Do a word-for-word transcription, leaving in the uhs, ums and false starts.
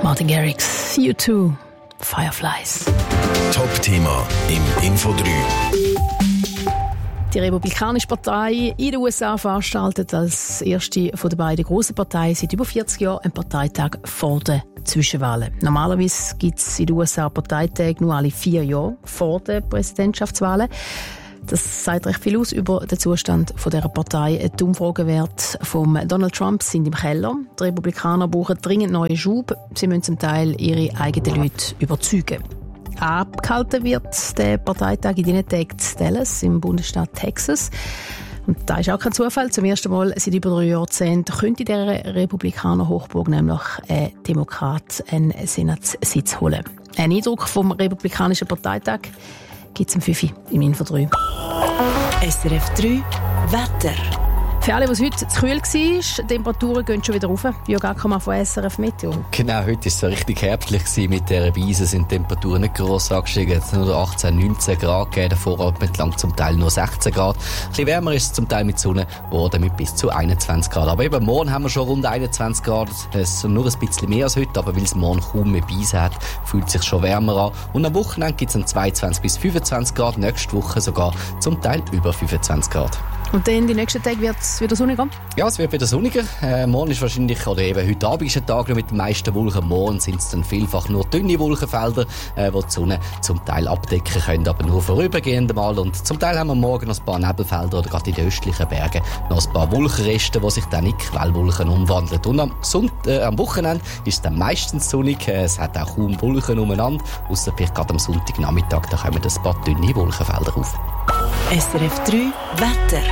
Martin Garrix, U zwei, Fireflies. Top-Thema im Info drei. Die Republikanische Partei in den U S A veranstaltet als erste von den beiden grossen Parteien seit über vierzig Jahren einen Parteitag vor den Zwischenwahlen. Normalerweise gibt es in den U S A Parteitage nur alle vier Jahre vor den Präsidentschaftswahlen. Das sagt recht viel aus über den Zustand dieser Partei. Die Umfragewerte von Donald Trump sind im Keller. Die Republikaner brauchen dringend neuen Schub. Sie müssen zum Teil ihre eigenen Leute überzeugen. Abgehalten wird der Parteitag in diesen Tagen in Dallas im Bundesstaat Texas. Und da ist auch kein Zufall. Zum ersten Mal seit über drei Jahrzehnten könnte der Republikaner Hochburg nämlich ein Demokrat einen Senatssitz holen. Ein Eindruck vom Republikanischen Parteitag gibt es um fünf Uhr im Info drei. S R F drei Wetter. Für alle, was heute zu kühl war, die Temperaturen gehen schon wieder rauf. Jörg Ackermann von S R F Meteo. Genau, heute war es so richtig herbstlich gewesen. Mit dieser Weise sind die Temperaturen nicht gross angestiegen. Es hat nur achtzehn, neunzehn Grad gegeben, der Vorabend entlang zum Teil nur sechzehn Grad. Ein bisschen wärmer ist es zum Teil mit Sonne oder mit bis zu einundzwanzig Grad. Aber eben morgen haben wir schon rund einundzwanzig Grad. Es ist nur ein bisschen mehr als heute, aber weil es morgen kaum mehr Beise hat, fühlt es sich schon wärmer an. Und am Wochenende gibt es dann zweiundzwanzig bis fünfundzwanzig Grad, nächste Woche sogar zum Teil über fünfundzwanzig Grad. Und dann die nächsten Tage wird es wieder sonniger? Ja, es wird wieder sonniger. Äh, morgen ist wahrscheinlich, oder eben heute Abend ist ein Tag mit den meisten Wolken. Morgen sind es dann vielfach nur dünne Wolkenfelder, äh, die die Sonne zum Teil abdecken können, aber nur vorübergehend mal. Und zum Teil haben wir morgen noch ein paar Nebelfelder oder gerade in den östlichen Bergen noch ein paar Wolkenreste, die sich dann in Quellwolken umwandeln. Und am, Sonnt- äh, am Wochenende ist es dann meistens sonnig. Äh, es hat auch kaum Wolken umeinander, ausser vielleicht gerade am Sonntagnachmittag, da kommen ein paar dünne Wolkenfelder auf. S R F drei Wetter.